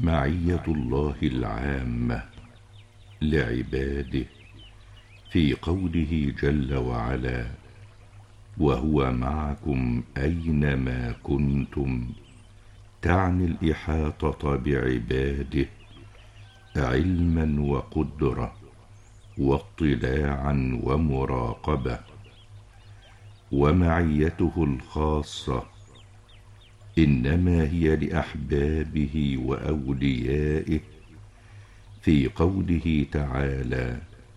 معية الله العامة لعباده في قوله جل وعلا: وهو معكم أينما كنتم، تعني الإحاطة بعباده علما وقدرة واطلاعا ومراقبة. ومعيته الخاصة إنما هي لأحبابه وأوليائه في قوله تعالى: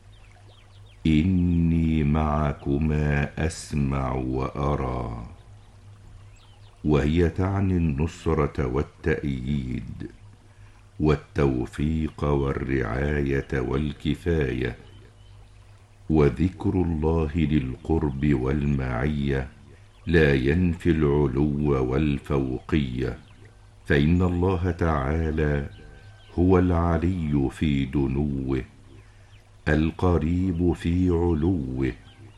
إني معكما أسمع وأرى. وهي تعني النصرة والتأييد والتوفيق والرعاية والكفاية. وذكر الله للقرب والمعية لا ينفي العلو والفوقية، فإن الله تعالى هو العلي في دنوه القريب في علوه.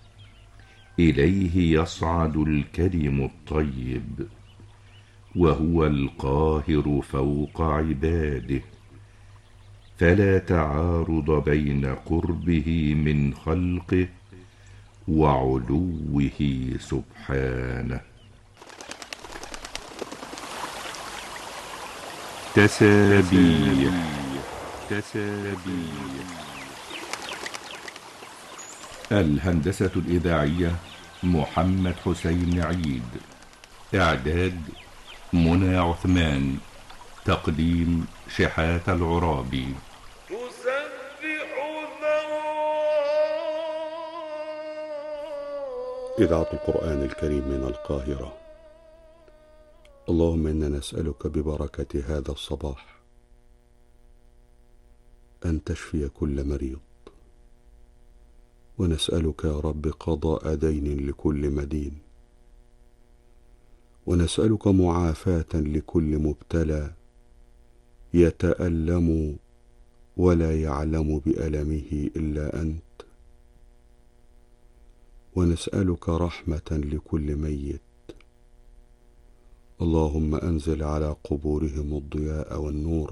إليه يصعد الكلم الطيب، وهو القاهر فوق عباده، فلا تعارض بين قربه من خلقه وعلوه سبحانه. تسابيح. الهندسة الإذاعية محمد حسين عيد. إعداد منى عثمان. تقديم شحات العرابي. إذاعة القرآن الكريم من القاهرة. اللهم إنا نسألك ببركة هذا الصباح أن تشفي كل مريض، ونسألك يا رب قضاء دين لكل مدين، ونسألك معافاة لكل مبتلى يتألم ولا يعلم بألمه إلا أنت، ونسألك رحمة لكل ميت. اللهم أنزل على قبورهم الضياء والنور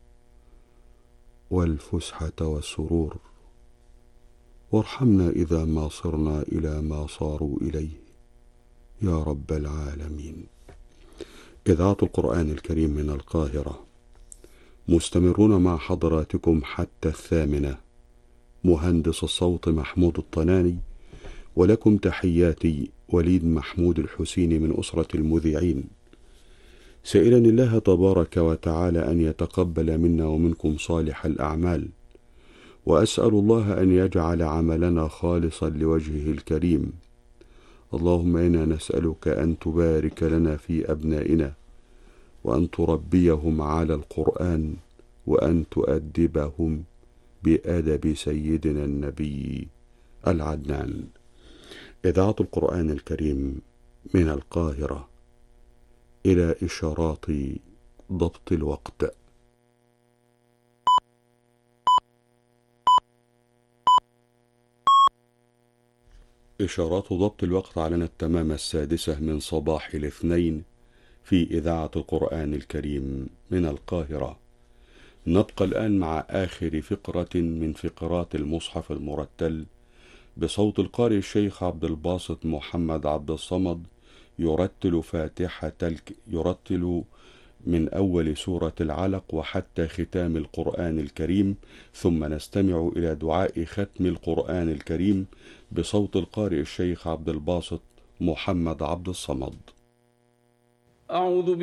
والفسحة والسرور، وارحمنا إذا ما صرنا إلى ما صاروا إليه يا رب العالمين. إذاعة القرآن الكريم من القاهرة، مستمرون مع حضراتكم حتى 8. مهندس الصوت محمود الطناني، ولكم تحياتي وليد محمود الحسيني من أسرة المذيعين، سائلا الله تبارك وتعالى أن يتقبل منا ومنكم صالح الأعمال، وأسأل الله أن يجعل عملنا خالصا لوجهه الكريم. اللهم إنا نسألك أن تبارك لنا في أبنائنا، وأن تربيهم على القرآن، وأن تؤدبهم بأدب سيدنا النبي العدنان. إذاعة القرآن الكريم من القاهرة، إلى إشارات ضبط الوقت. إشارات ضبط الوقت أعلنت تمام 6 من صباح الاثنين في إذاعة القرآن الكريم من القاهرة. نبقى الآن مع آخر فقرة من فقرات المصحف المرتل بصوت القارئ الشيخ عبد الباسط محمد عبد الصمد، يرتل من أول سورة العلق وحتى ختام القرآن الكريم، ثم نستمع إلى دعاء ختم القرآن الكريم بصوت القارئ الشيخ عبد الباسط محمد عبد الصمد. أعوذ